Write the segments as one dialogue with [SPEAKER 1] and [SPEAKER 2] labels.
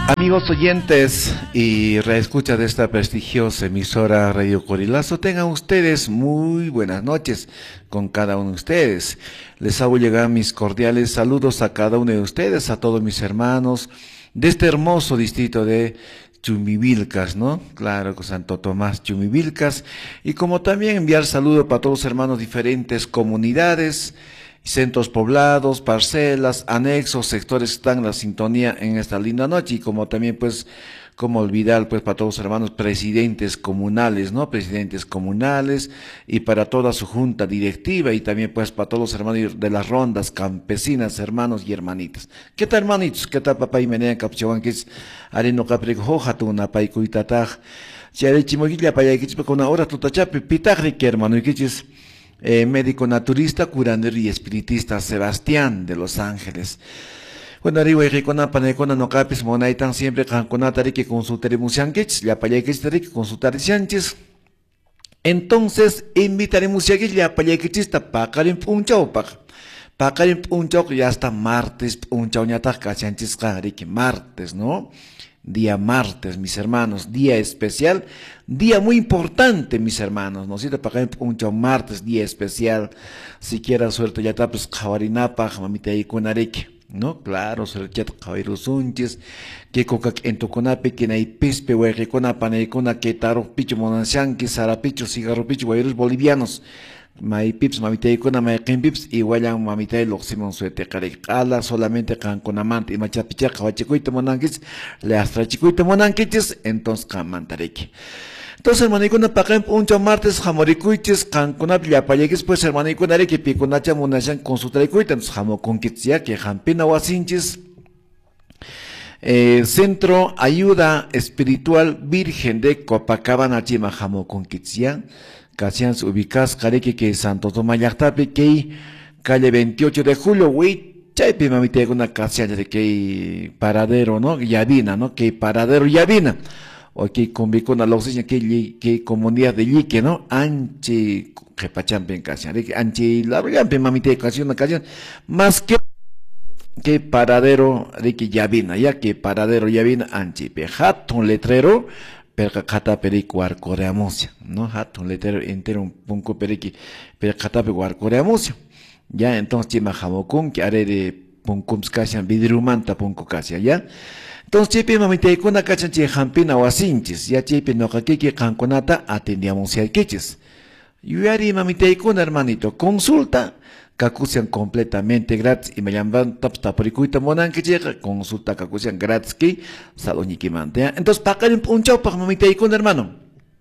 [SPEAKER 1] Amigos oyentes y reescuchas de esta prestigiosa emisora Radio Corilazo, tengan ustedes muy buenas noches con cada uno de ustedes. Les hago llegar mis cordiales saludos a cada uno de ustedes, a todos mis hermanos de este hermoso distrito de Chumivilcas, ¿no? Claro, con Santo Tomás Chumivilcas. Y como también enviar saludos para todos los hermanos de diferentes comunidades, centros poblados, parcelas, anexos, sectores que están en la sintonía en esta linda noche, y como también pues, como olvidar pues para todos los hermanos presidentes comunales, ¿no? Presidentes comunales, y para toda su junta directiva, y también pues para todos los hermanos de las rondas campesinas, hermanos y hermanitas. ¿Qué tal, hermanitos? ¿Qué tal, papá y menea capchawanquis? Areno caprico hoja una paikuitataj. Si haré chimoguilla para que con una hora tutachapi pitajri que hermano y quichis. Médico naturista, curandero y espiritista Sebastián de Los Ángeles. Bueno, arriba y ricona, panecona, no capis, monaitan siempre, canconatari que consultar musanquich, ya para que estaré que consultar sianches. Entonces, invitaremos a que ya para que chista, pacarim punchao, pacarim punchao, ya hasta martes, punchao, ñata, cachanchis, que martes, ¿no? Día martes, mis hermanos, día especial, día muy importante, mis hermanos, ¿no? Si te pagan un martes, día especial, siquiera suerte ya tapes jawarinapa, mamita y con areque, ¿no? Claro, suerte ya jawarusunches, que coca en tu conape, que hay pispe, hueque con apanecona, que taro picho monansianqui, sarapicho, cigarro picho, guayros bolivianos. Mai pips, mamita y con amaquin pips, igual a mamita y lo simon suete caricala, solamente can con amante y machapicha, cabachicuita monanquis, le astrachicuita monanquiches, entonces camantareque. Entonces, hermanicuna, para un martes, jamoricuiches, can con apilla, payegues, pues, hermanicuna, que piconacha monachan con su trecuita, entonces, jamoconquitzia, que jampina huasinches. Centro Ayuda Espiritual Virgen de Copacabana, Chima, jamoconquitzia. Casians ubicadas, careque que Santo Tomás Yactapi, que calle 28 de julio, güey, chaype mamite una casian de que paradero, ¿no? Yavina, ¿no? Que paradero Yavina. O que convico una loxilla que comunidad de Yique, ¿no? Anche, que pachampe en casian, anche, la rollampe mamite casian una casian, más que paradero de que Yavina, ya que paradero Yavina, anche, pejato, letrero, pero cata perico arcoreamosia, ¿no? Hatun letrero entero un punco periqui, pero cata arcoreamosia. Ya, entonces, chima jamocun, que haré de puncums casian vidrumanta punco casia, ¿ya? Entonces, chipi mamite kuna cachan che jampina o asinchis, ya chipi no kakiki canconata atendíamos si hay quiches. Yuri mamite kuna hermanito, consulta, cacusian completamente gratis y me llaman taporicuita monan que llega, consulta cacusian gratis que saloniki mantea. Entonces, pagar un chau para mamita y con hermano.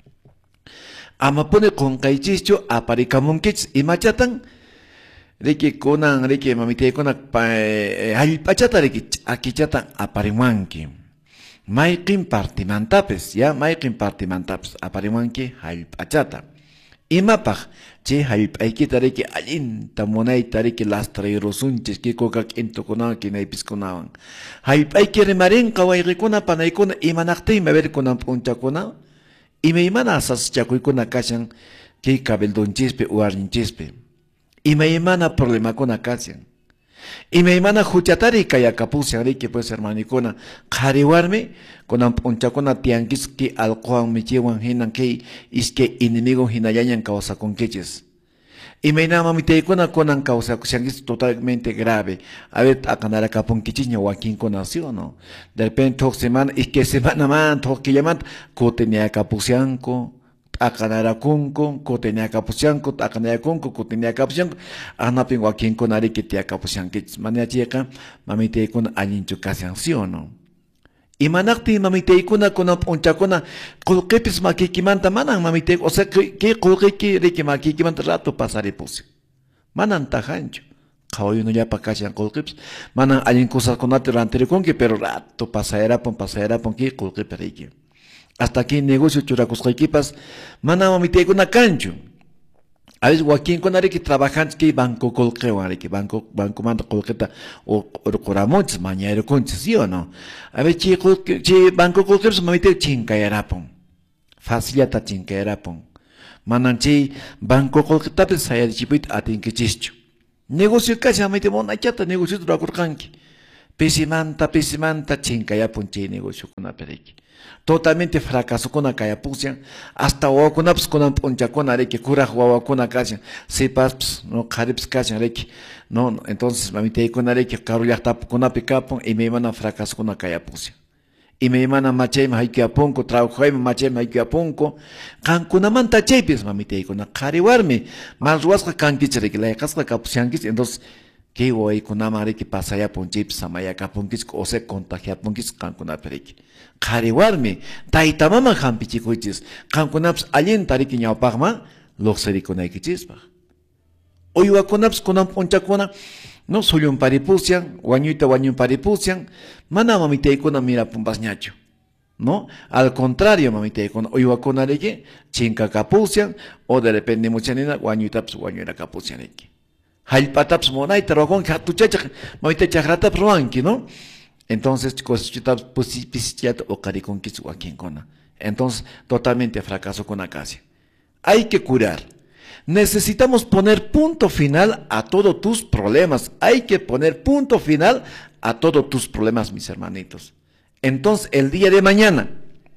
[SPEAKER 1] Ama pone con caichicho, aparicamonquich y machatan, Ricky conan, Ricky mamita y con pachata, Ricky aquí chatan, aparimanqui. Maikin partimantapes, ya, Maikin partimantapes, aparimanqui, pachata. Imapaj, che halpaykita riki allinta munayta riki lastrayrusunchis kikukak intukunawan kinaypiskunawan. Halpayki rimarinqa wayqikuna panaykuna imanaqtiymi verkunan p'unchakuna, imaymana asaschakuykuna kashan kay kabildunchishpi uwarninchispi. Imaymana problemakuna kashan. Imaymana huchatari kayakapusian riki pues hermanikuna qhariwarmi kunan p'unchakuna tiyankis ki alquwan michiwan hinan kay iske inimigo hinallañan kawsakunkichis. Imaynama mitaykuna kunan kawsakushankis totalmente grave. A ver, akanarakapunkichis ñawakinkuna, ¿sí o no? De repente tok semana, iske semana man, tok killaman, kutiniakapusianko, akanarakunko, kutiniakapusianko, akanarakunko, kutiniakapusianko, anapin wakinkuna riki tiakapusiankis. Manera chica, mamitaykuna allinchu kasyan, ¿sí o no? Imanakti mamitaykuna kunan p'unchakuna qulqipis makikimanta manan mamitay, o sea, que qulqiki riki makikimanta rato pasaripusi. Manan tajanchu. Qhawayuno yapa kashan qulqipis. Manan allin kusakunata rantirikunki, pero rato pasayarapun ki qulqipi riki. Hasta aquí negocio churakusqaykipas mana mamitaykuna kanchu. A veces Joaquín con que trabajan que banco colqueo, que banco manda colqueta o coramontes, mañana conches, ¿sí o no? A ver, che banco colqueo se me mete chincayarapon. Facilita chincayarapon. Mananchi banco colqueta pues saya de chipit atin que chicho. Negocio casi a mete mona chata, negocio trabajo canqui. Pisimanta chinkayapun chay negocio kuna pereki. Totalmente fracaso kuna kayapusian, hasta wawakunaps kuna punchakuna reki, kuraj wawakuna kashan, sepas, no, karips kashan reki, no, entonces mamita kuna reki, karullajtap kuna pikapun, y me mana fracaso kuna kayapusian. Y me mana machem haikiapunko, trabajo machem haikiapunko, kankunamanta chepis mamita kuna, kariwarmi, malruasca kankichireki, la yakasca kapusiankis, entonces, que hoy con amare que pasa ya ponchip samaya kapunkis o se contagia punkis kankuna periki. Kariwarmi, taita mama hampichikuichis, kankunaps alien tariki ñawpagma, loxerikunaikichis. Oyuakunaps kunam ponchakuna, no suyun paripusian, wañun paripusian, mana mamiteikuna mira pumbasñacho. ¿No? Al contrario, mamiteikuna, oyuakunareki, chinka kapusian, o de repente muchanina, wañutaps wañuera kapusianeki. Halpataps monaita rogon hatuchacha mamita chagrata proanki, ¿no? Entonces cosechitaps pisiciat o cariconquis kona. Entonces totalmente fracaso con acacia. Hay que curar. Necesitamos poner punto final a todos tus problemas. Hay que poner punto final a todos tus problemas, mis hermanitos. Entonces el día de mañana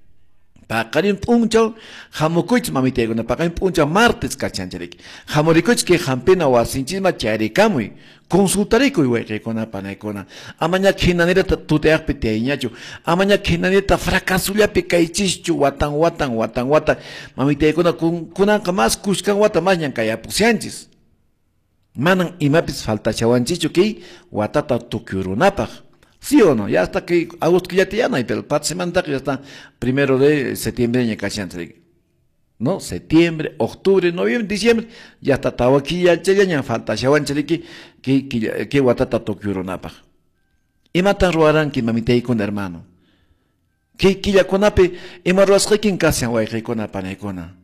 [SPEAKER 1] pakarin puncho, jamukuch mamiteguna, pakarin puncho martes kachanchereki. Jamorikuch que jampena o asinchisma charikamui. Consultarico y huequecona panecona. Amaña kinanera tuteak peteñacho. Amaña kinaneta fracasulia pecaichichu, watan. Mamiteguna kunanka más kushkan watan mañan kaya pusianchis. Manan imapis falta chawanchicho que watata tukyurunapaj. ¿Sí o no? Ya hasta que agosto que ya te llama, pero para semana que ya está 1 de septiembre en Cachantre. ¿No? Septiembre, octubre, noviembre, diciembre, ya está todo aquí, ya falta Shawanchari que Watata Tokyuronapa. Y matan Ruaran que mamitei con hermano. Que ya conape, y marruasque quien casi en con apanecona.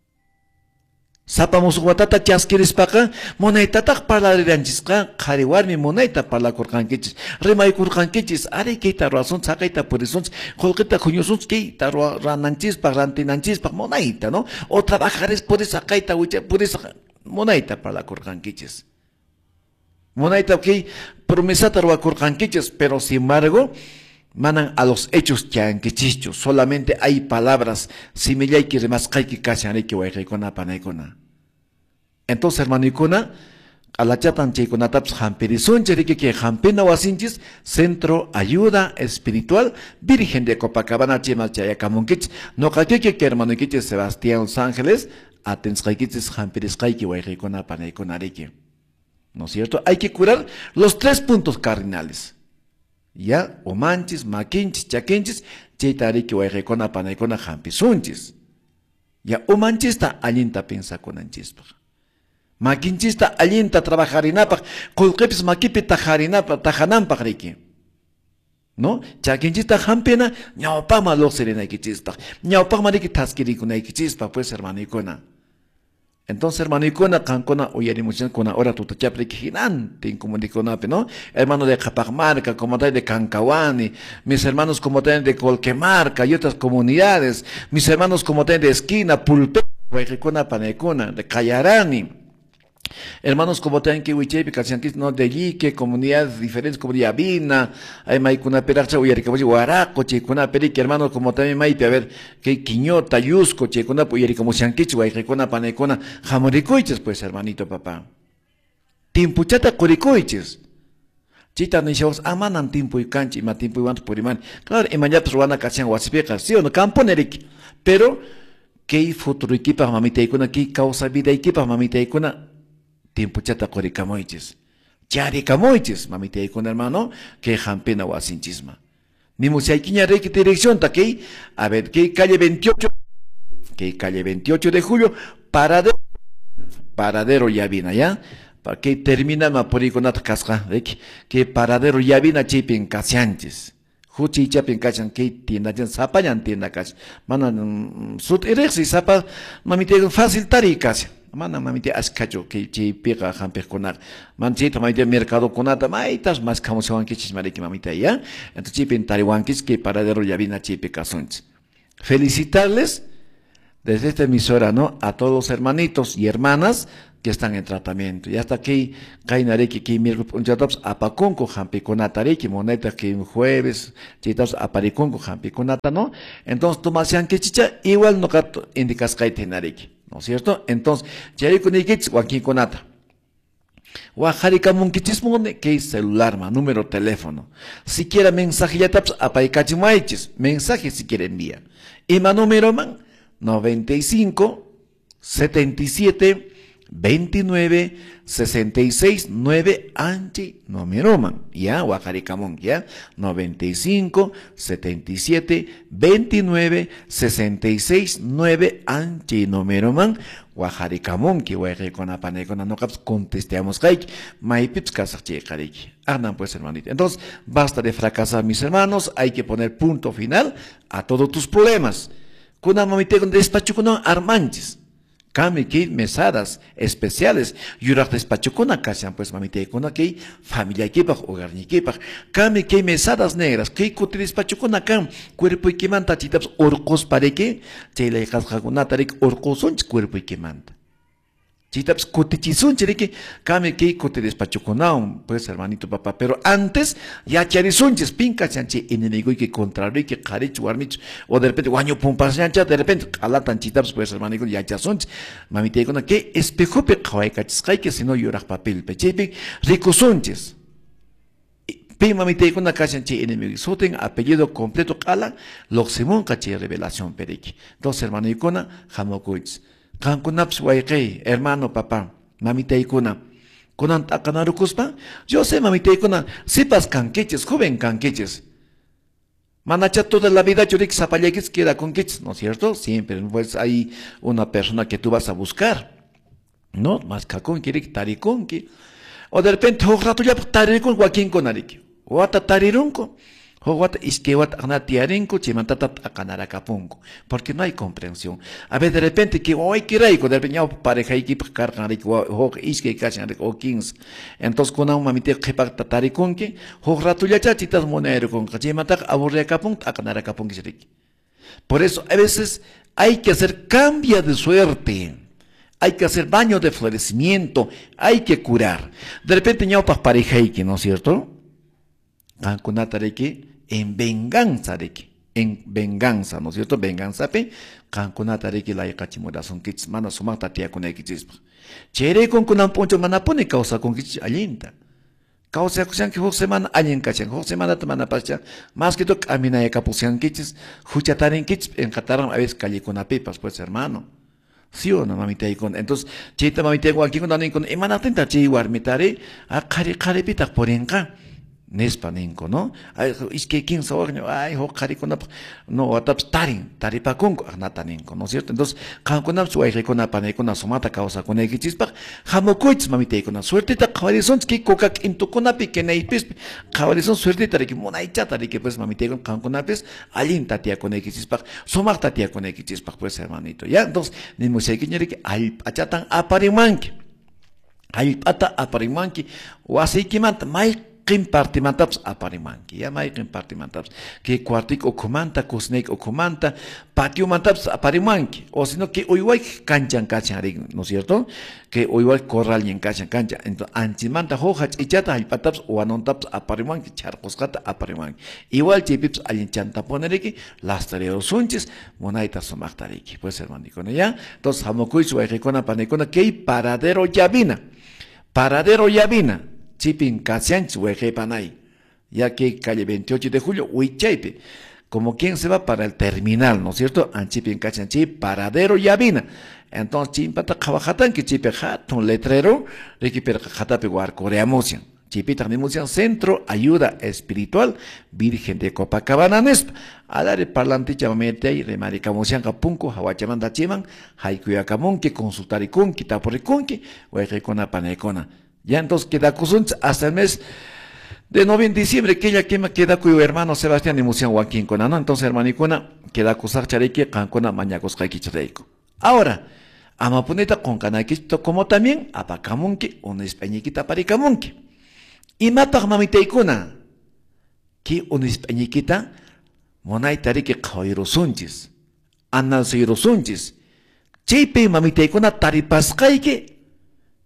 [SPEAKER 1] Sapamos watata chasquiris paca, monaitatak para ranchiska, kariwarmi monaita para la corcanquichis, remay corcanquichis, are que ta razón sacaita por eso, colqueta cuñosuns que ta rananchis para rantinanchis para monaita, ¿no? O trabajar es por esa caita, por esa monaita para la corcanquichis. Monaita que promesata roa corcanquichis, pero sin embargo, manan a los hechos chanquichichos, solamente hay palabras similares que remascai que casi han hecho con panecona. Entonces, hermano Icona, a la chatan chicona taps jamperizón cherique que jampena wasinchis, Centro Ayuda Espiritual, Virgen de Copacabana, Chimal Chayacamonquich, no caquique que hermano Iquiche Sebastián Los Ángeles, atenscaiquiches jamperizcai que con panecona rique. ¿No es cierto? Hay que curar los 3 puntos cardinales. Ya, o manchis, maquinchis, chaquinchis, cheitariki huayrecona panaicona jampisunchis. Ya, o manchista allinta pensa con anchispa. Maquinchista allinta trabajarinapa, colquepis maquipi tajanampa riki. ¿No? Chaquinchista jampena, ñaupama lo serenaikichista. Ñaupama riki taskirikunaikichista, pues hermanicona. Entonces, hermano Icona, cancona, oyerimuchan con ahora tu tachapre gigante en comuniconape, ¿no? Hermano de Capagmarca, como tal de Cancawani, mis hermanos como tal de Colquemarca y otras comunidades, mis hermanos como tal de Esquina, Pulpe, Huayrecona, Panecona, de Cayarani. Hermanos como tal que Huichepi, Cacianquis, no de Yique, comunidades diferentes, como de Avina, hay Maicuna Peracha, Uyaricaboy, Guaraco, Checuna Perique, hermanos como también Maipe, a ver, que Quiñota, Yusco, Checuna, Uyaricaboy, Cianquichi, Huayrecona, Panecona, Jamoricoiches, pues, hermanito papá. Timpuchata, Coricoiches. Chita Nishaos, Amanan, Timpu y Canchi, Matimpu y Wanto Puriman. Claro, y mañana Ruana Cacian, Huaspica, sí o no, Campo Neric. Pero, ¿qué futuro equipa, mamita Icuna, qué causa vida equipa, mamita Icuna? Tiempo chata coricamoiches. Charicamoiches, mamita con hermano, que jampena o asinchisma. Ni musaiquiña rey que dirección taquei, a ver, que calle 28, de julio, paradero ya vino, ¿ya? Para que termina ma poriconat casca, que paradero ya vino chipin casianches. Juchi chapin casan que tienda, zapayan tienda cas. Mana, sut erex y zapa, mamita fácil tari casi. Mana mamite ascacho que pega jamper conar. Manchita mamite mercado conata, maitas más como se van que chismareki mamita ya. Entonces chipen tariwanquis que paradero ya viene a chipe casonch. Felicitarles desde esta emisora, ¿no? A todos los hermanitos y hermanas, que están en tratamiento. Y hasta que cainareki que miércoles punchataps apaconco jampiconatareki moneta que jueves chitaps apariconco jampiconata, ¿no? Entonces tomasean que chicha igual no gato indicas caitenareki, ¿no es cierto? Entonces chariconiquits guaquiconata. Guajarikamunkichis que celular, número teléfono. Si quiere mensaje ya taps apaicachimaichis, mensaje si quiere envía. Y número man 95 77 29 66 9 anchi número man, ya Guajaricamón, ya 95 77 29 66 9 anchi número man. Guajaricamón que Guajaricona no caps contestamos kaik maipips kasachie kariki. Andan pues hermanito. Entonces, basta de fracasar mis hermanos, hay que poner punto final a todos tus problemas. Kuna mamite con despacho con armanches. Kami que mesadas especiales, yurak despacho con acá, pues mamite con aquí, familia equipa, hogar ni equipa. Kami que mesadas negras, que cote despacho con acá, cuerpo y que manta, chitaps, orcos para que, chile jasjagunatarik, orcos son cuerpo y que manta. Chitaps, cote chizun, chile kami que cote despacho con pues hermanito papá, pero antes, ya charizunches, pinca chanche, enemigo y que contrario y que carich, warmich, o de repente, guaño pumpas chancha, de repente, alatan chitaps, pues hermanito, ya chazunches, mamite con que espejo pe kawai que si no lloras papel, pechepe, ricosunches. Pe mamite con chanche, enemigo, soten apellido completo, cala, loxemon caché revelación perique. Entonces, hermano icona, jamocuits. Kankunaps waikei, hermano, papá, mamita ikuna. Kunan takanarukuspa, yo sé, mamita ikuna, sipas canqueches, joven canqueches. Manacha toda la vida churik zapallequis queda con queches, ¿no es cierto? Siempre, pues hay una persona que tú vas a buscar, ¿no? Más cacón quiere tariconqui. O de repente, rato ya taricon guaquín con ariki. O ata tarirunco. Howat isquewat anatiarenco, chimantata acanaracapunco, porque no hay comprensión. A ver, de repente, que hoy quiraico, de repente, pareja y cargarico, o isque cachan, o 15. Entonces, con una mamite que tatariconque, ho ratuya chachitas monero con cachimatak, aburreacapun, acanaracapunque. Por eso, a veces, hay que hacer cambio de suerte. Hay que hacer baño de florecimiento, hay que curar. De repente, ñaupas pareja y que, ¿no es cierto? Cancunatareki en venganza de que, en venganza, ¿no es cierto? Venganza pe, cancunatareki la yacachimorason kits, mana sumata tia con equispa. Chere con kunan poncho manapone causa con kits alinta. Causa kusian que semana alien cachan, semana tamana pacha, más que to camina y capusian kits, huchataren kits, en cataran a veces calle con apipas, pues hermano. Sí o no, mamita y con. Entonces, chita mamita igual que con emana tenta chi guarmitare, a care pita por enca. Nespanenco, ¿no? Es que quién sabe, ay, ho caricona, no, ataps taripaconco, natanenco, ¿no es cierto? Entonces, canconap su aire con apanecona somata causa con el chispa, jamocoits mamite con suerte ta cabarizón que coca en tu conapi que neipis, cabarizón suerte tari que monaicha tari que pues mamite con canconapes, alin tatia con el chispa, somata tia con el chispa, pues hermanito, ya, entonces, ni musequiñere que al achatan aparimanque, al pata aparimanque, o así que mata, mai Kim parti mantaps aparimanki, ya may kim parti mantaps, que cuartic o comanta, cosnec o comanta, patio mantaps aparimanki, o sino que igual canchan cachan, ¿no es cierto? Que igual corral y en cancha. Entonces, anchimanta hojach y chata hay pataps o anontaps aparimanki, charcoscata aparimanki. Igual chipips alien chanta ponereki, las tareos sunches, monaitas somachtareki, pues hermanico, ¿ya? Entonces, hamocuy su ejecona panecona, que hay paradero yavina. Chipin Casianch, Huejepanay, ya que calle 28 de julio, Huichaipe, como quien se va para el terminal, ¿no es cierto? Anchipin Casianchi, paradero Yavina. Entonces, chimpata Kawajatan, que chipe un letrero, requiper Jatape Coreamusian. Chipita Nimusian, Centro Ayuda Espiritual, Virgen de Copacabana, Nespa. Alare parlante chamamete y remaricamusian Capunco, Hawachamanda Chiman, Haikuyacamun, que consultaricun, quitaporicun, Huejecona Panecona. Ya entonces queda Cusunch hasta el mes de noviembre, diciembre, que ella queda cuyo hermano Sebastián y Musian Joaquín con ¿no? Entonces, hermanicuna, queda Cusar Chareque, Cancona, Mañacos Caiquichareico. Ahora, Amapuneta con Canaquito, como también Apacamunque, una españiquita paricamunque. Y Mapak Mamiteicuna, que una españiquita, Monaitarique Kairosunchis, Anal Seirosunchis, Chipe Mamiteicuna Taripascaique.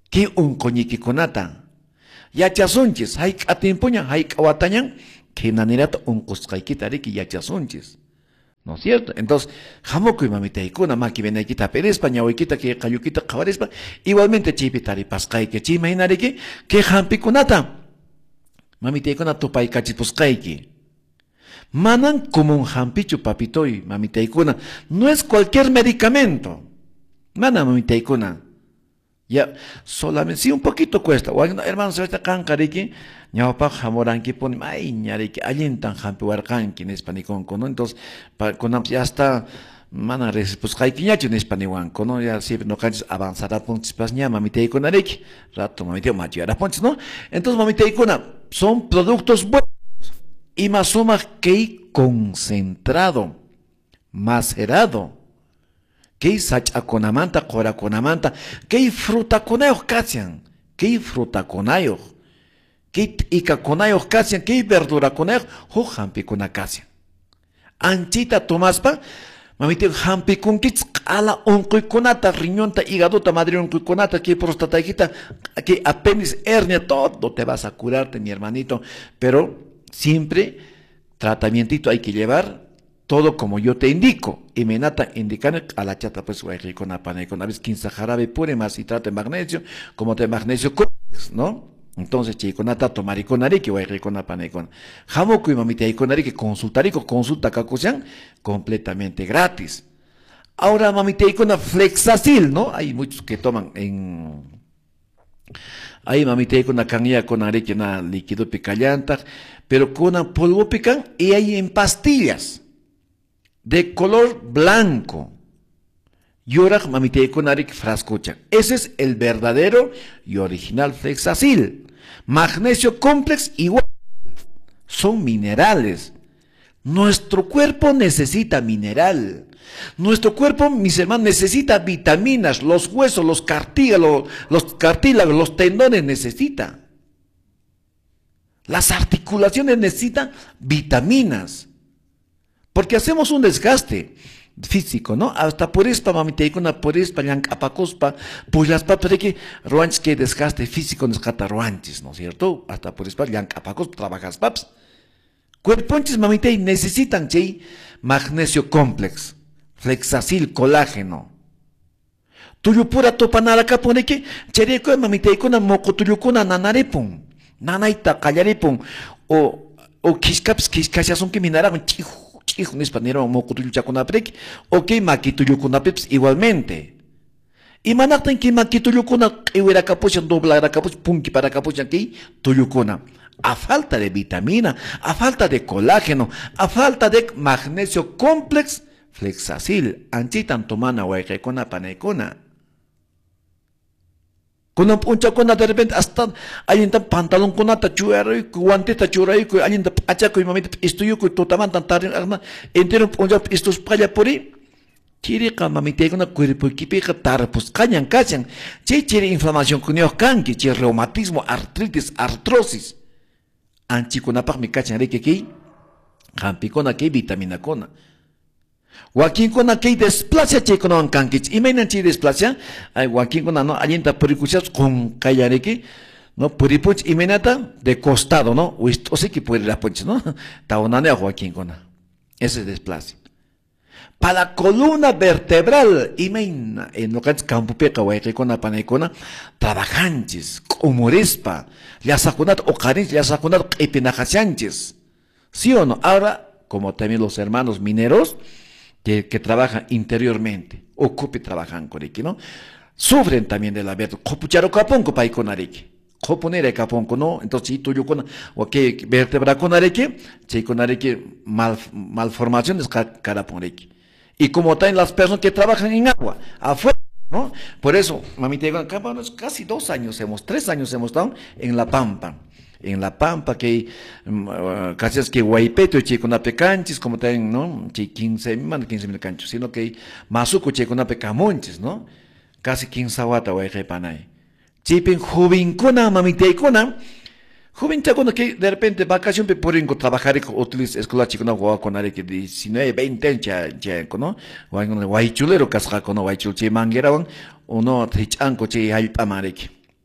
[SPEAKER 1] que unquñikikunata yachasunchis hay k'atinpuña hay k'awatañan que nanirata unqusqaykita riki yachasunchis, ¿no es cierto? Entonces, hamukuy mamitaykuna maki benaykita perespa ñawiykita que qayukita qawarispa igualmente chaypi taripasqayki chay imaynariki que hampikunata mamitaykuna tupaykachipusqayki manan común hampichu papitoy mamitaykuna no es cualquier medicamento mana mamitaykuna ya solamente si un poquito cuesta bueno, hermanos esta kankariki ñawpa hamoranki poni ay ñariki allintan hampiwarqanki nispanikon ¿no? Entonces ya está mana respuskayki ñachu nispaniwanko ¿no? Ya siempre no canches avanzará puntos pas ña mamitaykunariki rato mamitay machiyara puntos ¿no? Entonces mamitaykuna son productos buenos y más suma que concentrado macerado que sachaconamanta, coraconamanta, que fruta conayo casian, que fruta conayo, que ica conayo casian, que verdura conayo, ho hampi cona casian. Anchita tomaspa, mamite hampi con kits, ala onqui conata, riñonta, higadota, madre onqui conata, que prostataquita, que apenas hernia, todo te vas a curarte, mi hermanito, pero siempre tratamientito hay que llevar. Todo como yo te indico, y me nata indicar a la chata pues con la pana con a veces 15 jarabe pure más y trata de magnesio, como de magnesio ¿no? Entonces chico nata tomar y con ari que voy con la pana con jamoku y mamita y con ari que consulta cacusian completamente gratis. Ahora mamita y con la Flexacil, ¿no? Hay muchos que toman en ahí mamita y con la canilla con ari que na líquido picallanta, pero con una polvo pican y hay en pastillas de color blanco. Yorak mamite konarik frascocha. Ese es el verdadero y original Flexacil. Magnesio complex igual. Son minerales. Nuestro cuerpo necesita mineral. Nuestro cuerpo, mis hermanos, necesita vitaminas. Los huesos, los cartílagos, los tendones necesitan. Las articulaciones necesitan vitaminas. Porque hacemos un desgaste físico, ¿no? Hasta por esta mamiteikuna, por esta apacospa, pues las papas de que ruanches que desgaste físico desgasta ruanches, ¿no es cierto? Hasta por esta apacospa trabajas paps. Cuerponches mamitei necesitan che magnesio complex, Flexacil, colágeno. Tuyo pura topanara capone que chereco mamiteikuna moco tuyukuna nanarepun, nanaita callarepun, o quiscaps quiscasiason que minaraban chijo. Hijo nispanero moco tuyo chacunaprek, ok maquituyucunapips igualmente. Y manactan que maquituyucuna iwera capuchan doblara capuchan punki para capuchan que tuyucuna. A falta de vitamina, a falta de colágeno, a falta de magnesio complex, Flexacil, anchitan tomana huayrecona panecona. Con un chacona de repente hasta alguien tan pantalón con ata chuero y guante tachura y alguien tan achaco y mamita estoy con totaman tan tarde entero un estos paya por ahí quiere que mamita con cuerpo equipe que tar pues cañan quiere inflamación con ellos canque quiere reumatismo artritis artrosis anchi con apa mi cachan de que aquí jampi con aquí vitamina cona Joaquín con aquel desplacia che con canquich y menan chi desplacia ay Joaquín con no alienta puricuchas con callareke no puripuch y menata de costado no o sé que puede la punch no taonane a Joaquín con ese desplacia para la columna vertebral y mena en lo que es campo peca Joaquín con la panecona trabajantes como respa ya sacunat o caris ya sacunat epinajachanches sí o no ahora como también los hermanos mineros que trabajan interiormente, ocupe trabajan con aquí, ¿no? Sufren también de la verde, copucharo caponco pa con areque, coponere caponco, ¿no? Entonces, si tú yo con, o que vertebra con areque, si con areque malformaciones cara por areque. Y como están las personas que trabajan en agua, afuera, ¿no? Por eso, mamita, acá casi 2 años 3 años hemos estado en La Pampa. En La Pampa, que casi es que Guaypeto, che con apecanches, como tienen, ¿no? Che 15,000 canchos, sino que Masuco, che con apecamonches, ¿no? Casi 15 guata, Guayrepanay. Chipen jovincona, mamiteicona, jovincona que de repente vacación pe pueden trabajar y utilizar escuela chicona, con área que 19, 20, ya, ¿no? Guaychulero, casca, con Guaychul, che manguera, o no, trichanco, che, hay pamarek.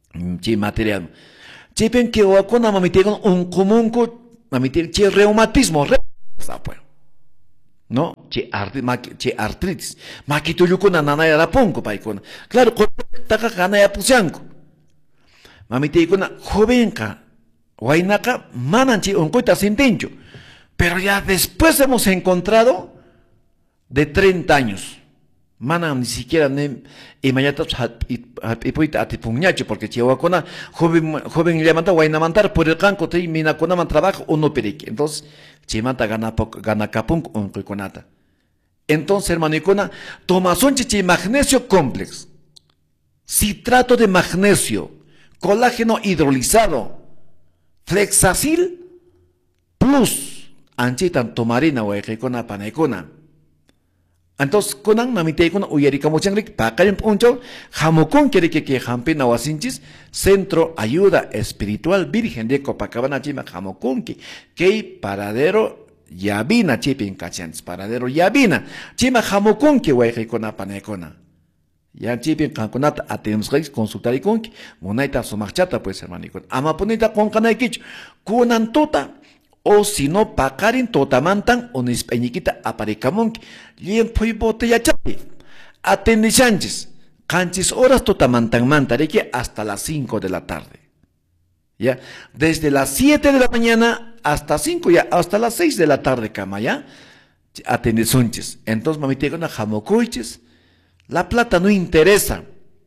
[SPEAKER 1] chi material. Chipen que wakuna mamitegon un comunco, mamite chi reumatismo, pues. ¿No? Che artritis. Makituyukuna nanaya la pongo, paikuna. Claro, taka ganaya pusianco. Mamiteikuna, jovenca, Huaynaca, mananchi, uncoita sintincho. Pero ya después hemos encontrado de 30 años. Manan ni siquiera y mañana ipuita atipuñacho, porque chihuahua joven llamanta Huaynamantar por el canco, te minaconaman trabajo o no perique. Entonces, chimanta gana capun uncoiconata. Entonces, hermano icona, tomazón chichi magnesio complex, citrato de magnesio, colágeno hidrolizado, Flexacil plus anchitan tomarina o ejecona panecona. Entonces, conan mamite con uyerika mochangrik, pacayen puncho, jamocón quiere que jampina o asinchis, Centro Ayuda Espiritual Virgen de Copacabana Chima, jamocón que paradero yabina chipin cachans, paradero yabina, chima jamocón que ejecona panecona. Ya chipin kankunata atendemos consultar y con monaita su marchata pues hermano ama ponita con canaikich kunan tota o si no pakarin tota mantan o nispeñiquita aparecamon lien poi botella chapi atendi chanches canchis horas tota mantan mantareque hasta las 5 de la tarde. Ya desde las 7 de la mañana hasta 5 ya hasta las 6 de la tarde cama ya atendi sunches. Entonces mamite con jamocoiches. La plata no interesa.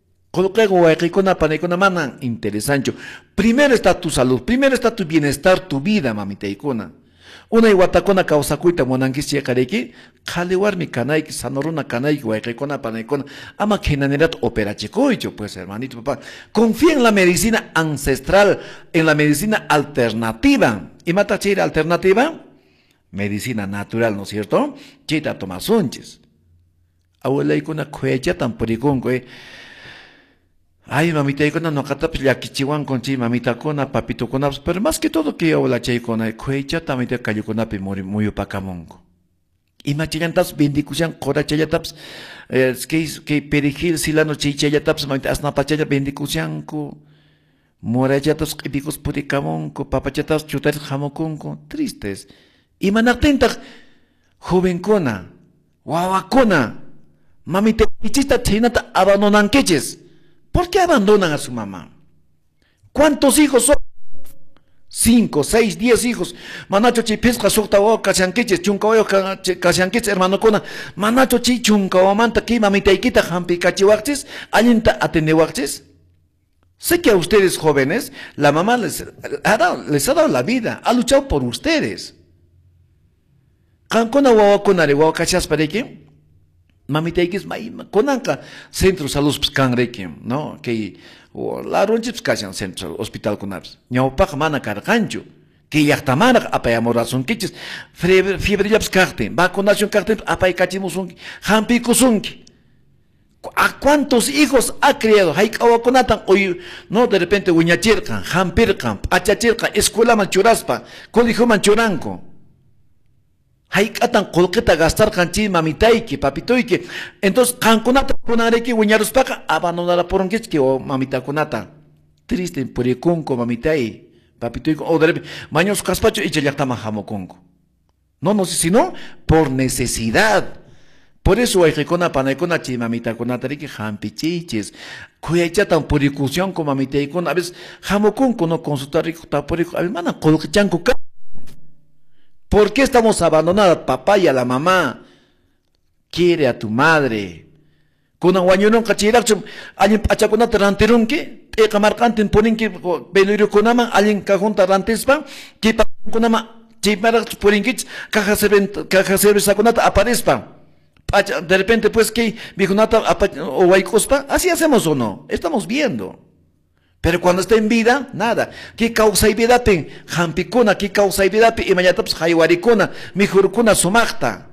[SPEAKER 1] Interesante. Primero está tu salud, primero está tu bienestar, tu vida, mamita icona. Una iguatacona causa cuita monanquis checareki, caliwar mi canaiki, sanoruna canaiki, guaycona panecona, ama kenanerat operachicoicho, pues hermanito papá. Confía en la medicina ancestral, en la medicina alternativa. ¿Y mata chira alternativa? Medicina natural, ¿no es cierto? Chita tomasunches. Abuela icona cuecha tan poricón, güey. Ay, mamita icona no catap ya kichiwan conchi, mamita cona, papito cona, pero más que todo que abuela chaicona, cuecha también te cayó con api muy opacamongo. Y machinantas bendicusian cora chayataps, que perejil silano chayataps, mamita asnapachaya bendicusianco, morayatas ipicos puricamonco, papachatas chutar jamoconco, tristes. Y manatenta jovencona, guavacona. Mamita pichista chinata abandonan queches. ¿Por qué abandonan a su mamá? ¿Cuántos hijos son? 5, 6, 10 hijos. Manacho chi pesca sokta o cachanqueches, chuncaoyo cachanqueches, hermano cona. Manacho chi chuncao manta ki mamita ikita jampi cachihuaches, alinta ateneuaches. Sé que a ustedes jóvenes, la mamá les ha dado la vida, ha luchado por ustedes. Cancona guaguaconare guaguacachas para qué? Mamita X, conanca centro salud canrequim, ¿no? Que la ronchip cachan centro hospital conabs. Ñaupac mana cargancho, que yachtamana apayamorazun kichis, fiebre yaps carten, vacunación carten, apaycachimusun, jampikusunki. ¿A cuántos hijos ha criado? Hay kawakonatan, hoy, no, de repente, uñachirkan, jampirkan, achachirkan, escuela manchuraspa, colegio manchuranco. Haykatan colqueta gastar canchi mamitaiki, papitoiki. Entonces, canconata conareki, uñaruspaka, abandonará por un que o mamita conata. Triste, puricunco, mamitai, papitoiki, o de repente, maños caspacho y chayactama jamoconco. No, sino por necesidad. Por eso hay que con la panacona chimamita con atariki jampichiches. Cuya tan puricución como mamita con a veces jamoconco no consultar rico taporico. A veces mana colquechanco. ¿Por qué estamos abandonados? Papá y a la mamá. Quiere a tu madre. Con aguañonón cachirachum, alguien pachacona taranterunque, te camarcanten ponen que venurio conama, alguien cajunta rantespa, que conama, chipara porinquich, caja cerveza conata aparezpa. De repente, pues que viejunata o guaycospa, así hacemos o no, estamos viendo. Pero cuando está en vida, nada. ¿Qué causa y vida ten? Jampicona, ¿qué causa y vida? Y mañataps jaiwaricona, mijurcuna sumachta.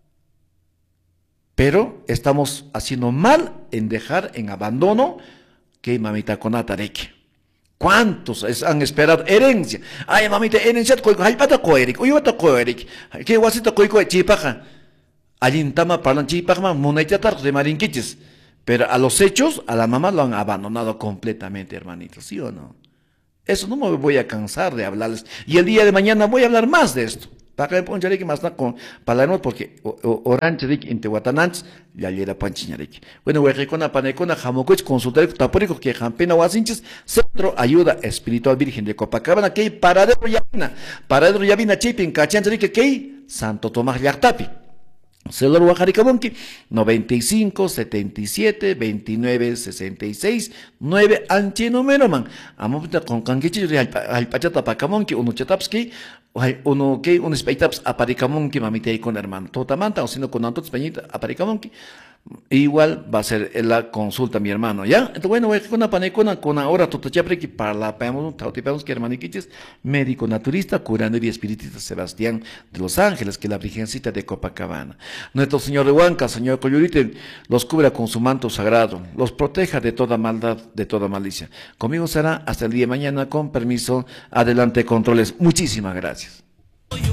[SPEAKER 1] Pero estamos haciendo mal en dejar en abandono que mamita conatareke. ¿Cuántos han esperado herencia? Ay, mamita, herencia, ay, pata coeric, uy, pata coeric. ¿Qué guasita coico chipaja? Allintama palan chipaja, monaichatar de marinquiches. Pero a los hechos, a la mamá lo han abandonado completamente, hermanitos, ¿sí o no? Eso no me voy a cansar de hablarles. Y el día de mañana voy a hablar más de esto. Para que ponchare que más no con palabras porque oranche de Intehuatanantes ya llega panchiñareque. Bueno, huejecona panecona jamococh consultar taporico que jampena huasinches Centro Ayuda Espiritual Virgen de Copacabana que paradero yavina chipin cachancharique que Santo Tomás Llactapi. Celular Huajaricabonqui, 95 77 29 66 9 anche número man. Amopita con canquichi al pachata pacamonqui, uno chatapski, uno que un speitaps aparicamonqui mamite con hermano. Totamanta o sino con antos peñita aparicamonqui. Igual va a ser la consulta, mi hermano, ¿ya? Entonces, bueno, voy con una panecona, con ahora totachapre que para la pemos, tautipemos que hermaniquiches, médico naturista, curandero y espiritista Sebastián de Los Ángeles, que es la Virgencita de Copacabana. Nuestro Señor de Huanca, Señor Coyurite, los cubra con su manto sagrado, los proteja de toda maldad, de toda malicia. Conmigo será hasta el día de mañana, con permiso, adelante controles. Muchísimas gracias.